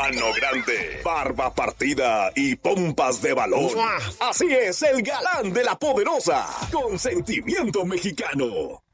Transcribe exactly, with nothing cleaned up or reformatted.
Mano grande, barba partida y pompas de balón. Así es el galán de la poderosa, con sentimiento mexicano.